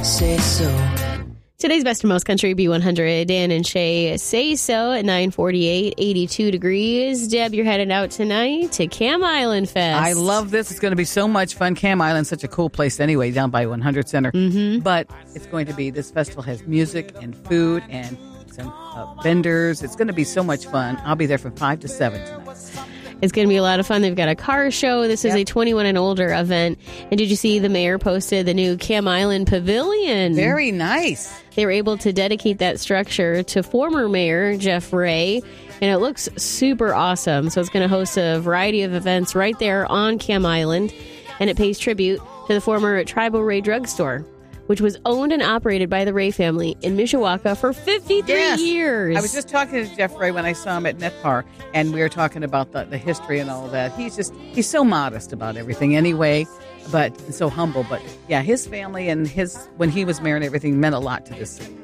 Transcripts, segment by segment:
say so. Today's Best of Most Country B100, Dan and Shay Say So at 9:48, 82 degrees. Deb, you're headed out tonight to Cam Island Fest. I love this. It's going to be so much fun. Cam Island's such a cool place anyway, down by 100 Center. Mm-hmm. But it's going to be, this festival has music and food and some vendors. It's going to be so much fun. I'll be there from 5 to 7 tonight. It's going to be a lot of fun. They've got a car show. This is a 21 and older event. And did you see the mayor posted the new Cam Island Pavilion? Very nice. They were able to dedicate that structure to former mayor Jeff Ray, and it looks super awesome. So it's going to host a variety of events right there on Cam Island, and it pays tribute to the former Tribal Ray Drugstore, which was owned and operated by the Ray family in Mishawaka for 53 years. I was just talking to Jeff Ray when I saw him at NetPar, and we were talking about the history and all that. He's so modest about everything anyway, but so humble. But yeah, his family and when he was mayor and everything meant a lot to this city.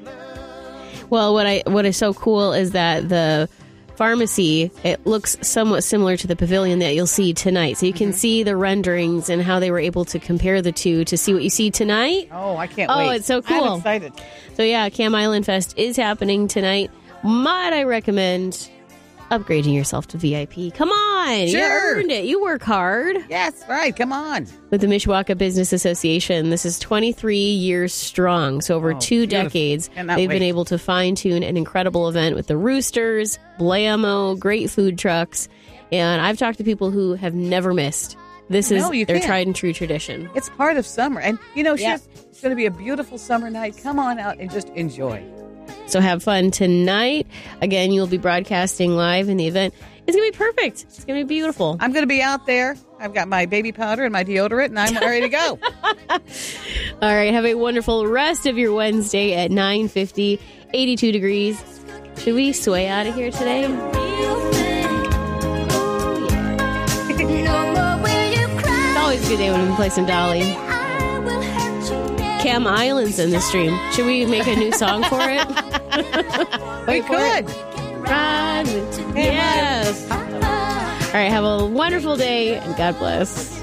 Well, what is so cool is that the pharmacy, it looks somewhat similar to the pavilion that you'll see tonight. So you can see the renderings and how they were able to compare the two to see what you see tonight. Oh, I can't wait. Oh, it's so cool. I'm excited. So yeah, Cam Island Fest is happening tonight. Might I recommend upgrading yourself to VIP? Come on. Sure. You earned it. You work hard. Yes, right. Come on. With the Mishawaka Business Association, this is 23 years strong. So over 2 decades, they've been able to fine-tune an incredible event with the Roosters, Blammo, great food trucks. And I've talked to people who have never missed. This is their tried and true tradition. It's part of summer. And, it's going to be a beautiful summer night. Come on out and just enjoy. So have fun tonight. Again, you'll be broadcasting live in the event. It's going to be perfect. It's going to be beautiful. I'm going to be out there. I've got my baby powder and my deodorant, and I'm ready to go. All right. Have a wonderful rest of your Wednesday at 9:50, 82 degrees. Should we sway out of here today? It's always a good day when we play some Dolly. Cam Island's in the stream. Should we make a new song for it? We could. Ride with Yes. All right. Have a wonderful day, and God bless.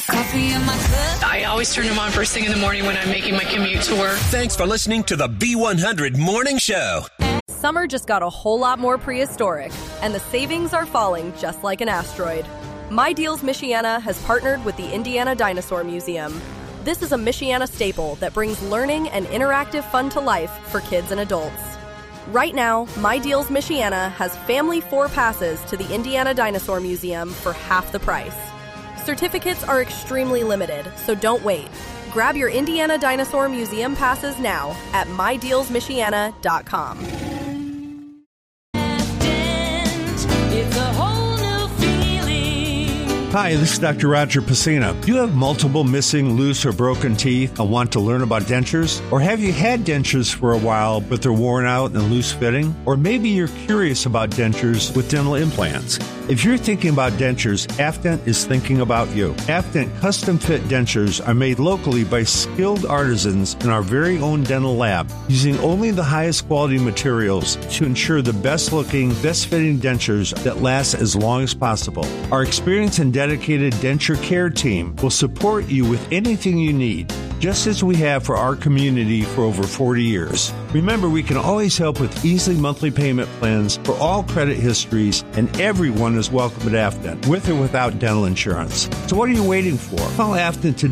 I always turn them on first thing in the morning when I'm making my commute to work. Thanks for listening to the B100 Morning Show. Summer just got a whole lot more prehistoric, and the savings are falling just like an asteroid. My Deals Michiana has partnered with the Indiana Dinosaur Museum. This is a Michiana staple that brings learning and interactive fun to life for kids and adults. Right now, My Deals Michiana has family 4 passes to the Indiana Dinosaur Museum for half the price. Certificates are extremely limited, so don't wait. Grab your Indiana Dinosaur Museum passes now at mydealsmichiana.com. Hi, this is Dr. Roger Pacina. Do you have multiple missing, loose, or broken teeth and want to learn about dentures? Or have you had dentures for a while, but they're worn out and loose fitting? Or maybe you're curious about dentures with dental implants. If you're thinking about dentures, Afdent is thinking about you. Afdent custom fit dentures are made locally by skilled artisans in our very own dental lab, using only the highest quality materials to ensure the best looking, best fitting dentures that last as long as possible. Our experience and dedicated denture care team will support you with anything you need, just as we have for our community for over 40 years. Remember, we can always help with easy monthly payment plans for all credit histories, and everyone is welcome at Afdent, with or without dental insurance. So what are you waiting for? Call Afdent today.